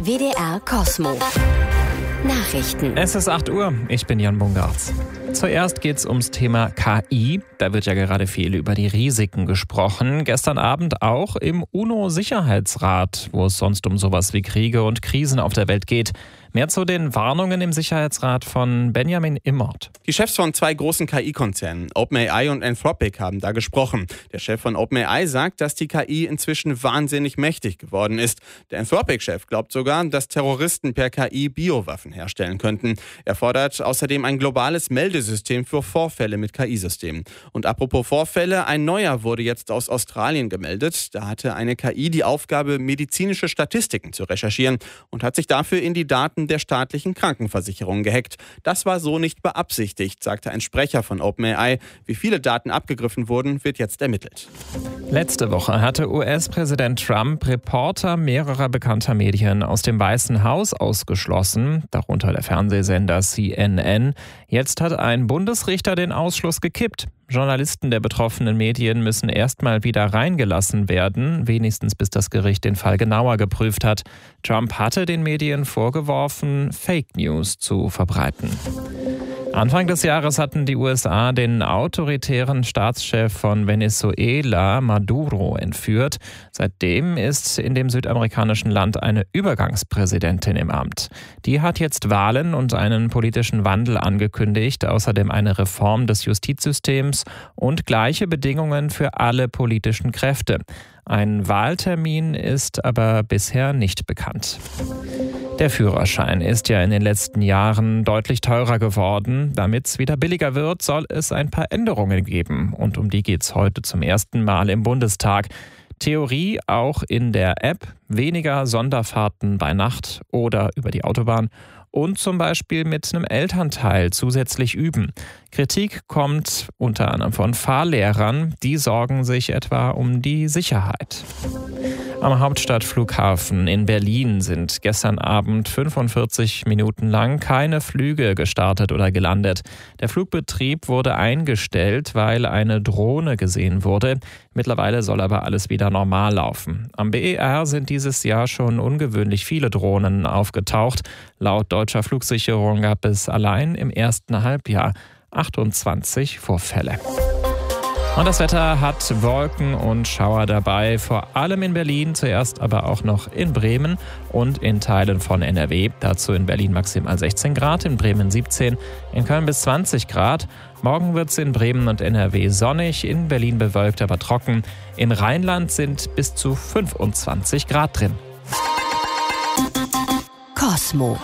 WDR Cosmo. Nachrichten. Es ist 8 Uhr, ich bin Jan Bungartz. Zuerst geht's ums Thema KI. Da wird ja gerade viel über die Risiken gesprochen. Gestern Abend auch im UNO-Sicherheitsrat, wo es sonst um sowas wie Kriege und Krisen auf der Welt geht. Mehr zu den Warnungen im Sicherheitsrat von Benjamin Immert. Die Chefs von 2 großen KI-Konzernen, OpenAI und Anthropic, haben da gesprochen. Der Chef von OpenAI sagt, dass die KI inzwischen wahnsinnig mächtig geworden ist. Der Anthropic-Chef glaubt sogar, dass Terroristen per KI Biowaffen herstellen könnten. Er fordert außerdem ein globales Meldesystem für Vorfälle mit KI-Systemen. Und apropos Vorfälle, ein neuer wurde jetzt aus Australien gemeldet. Da hatte eine KI die Aufgabe, medizinische Statistiken zu recherchieren und hat sich dafür in die Daten der staatlichen Krankenversicherung gehackt. Das war so nicht beabsichtigt, sagte ein Sprecher von OpenAI. Wie viele Daten abgegriffen wurden, wird jetzt ermittelt. Letzte Woche hatte US-Präsident Trump Reporter mehrerer bekannter Medien aus dem Weißen Haus ausgeschlossen, darunter der Fernsehsender CNN. Jetzt hat ein Bundesrichter den Ausschluss gekippt. Journalisten der betroffenen Medien müssen erstmal wieder reingelassen werden, wenigstens bis das Gericht den Fall genauer geprüft hat. Trump hatte den Medien vorgeworfen, Fake News zu verbreiten. Anfang des Jahres hatten die USA den autoritären Staatschef von Venezuela, Maduro, entführt. Seitdem ist in dem südamerikanischen Land eine Übergangspräsidentin im Amt. Die hat jetzt Wahlen und einen politischen Wandel angekündigt, außerdem eine Reform des Justizsystems und gleiche Bedingungen für alle politischen Kräfte. Ein Wahltermin ist aber bisher nicht bekannt. Der Führerschein ist ja in den letzten Jahren deutlich teurer geworden. Damit es wieder billiger wird, soll es ein paar Änderungen geben. Und um die geht es heute zum ersten Mal im Bundestag. Theorie auch in der App, weniger Sonderfahrten bei Nacht oder über die Autobahn und zum Beispiel mit einem Elternteil zusätzlich üben. Kritik kommt unter anderem von Fahrlehrern, die sorgen sich etwa um die Sicherheit. Am Hauptstadtflughafen in Berlin sind gestern Abend 45 Minuten lang keine Flüge gestartet oder gelandet. Der Flugbetrieb wurde eingestellt, weil eine Drohne gesehen wurde. Mittlerweile soll aber alles wieder normal laufen. Am BER sind dieses Jahr schon ungewöhnlich viele Drohnen aufgetaucht. Laut deutscher Flugsicherung gab es allein im ersten Halbjahr 28 Vorfälle. Und das Wetter hat Wolken und Schauer dabei, vor allem in Berlin, zuerst aber auch noch in Bremen und in Teilen von NRW. Dazu in Berlin maximal 16 Grad, in Bremen 17, in Köln bis 20 Grad. Morgen wird es in Bremen und NRW sonnig, in Berlin bewölkt, aber trocken. Im Rheinland sind bis zu 25 Grad drin. Cosmo.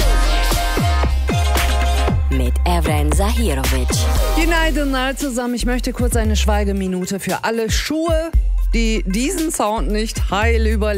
Mit Evren Zahirovic. Günaydınlar zusammen. Ich möchte kurz eine Schweigeminute für alle Schuhe, die diesen Sound nicht heil überleben.